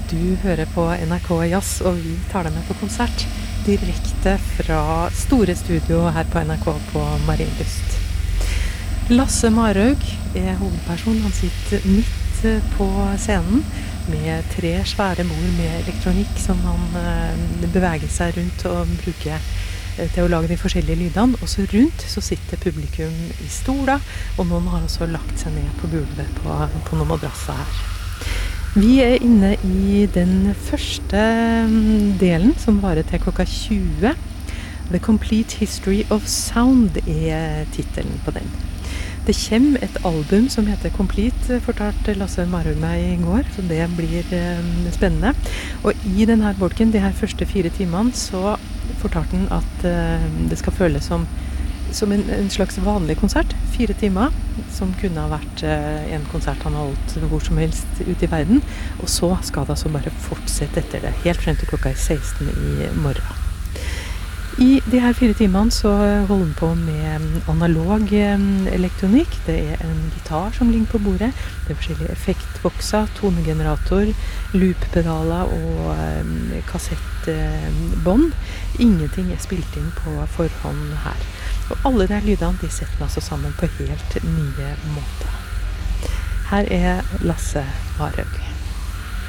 Du hører på NRK Jazz, og vi tar deg med på konsert direkte fra store studio her på NRK på Marienlyst. Lasse Marhaug hovedperson. Han sitter midt på scenen med 3 svære bord med elektronikk som han beveger seg rundt og bruker til å lage de forskjellige lydene. Og så rundt så sitter publikum i stoler, og noen har også lagt seg ned på gulvet på noen madrasser her. Vi inne i den første delen som varer til klokka 20. The Complete History of Sound titelen på den. Det kommer et album som heter Complete, fortalte Lasse Marhaug meg i går, så det blir spennende. Og i denne bolken, de her første 4 timene, så fortalte han at det skal føles som en slags vanlig konsert, 4 timer, som kunne ha vært en konsert han har holdt hvor som helst ute i verden, og så skal det altså bare fortsette etter det, helt frem til klokka 16 i morgen. I de her 4 timene så holder han på med analog elektronikk. Det en gitar som ligger på bordet, det forskjellige effektbokser, tonegenerator, looppedaler og kassettbånd. Ingenting spilt inn på forhånd her. Og alle de lydene de setter man altså sammen på helt nye måter. Her Lasse Marhaug.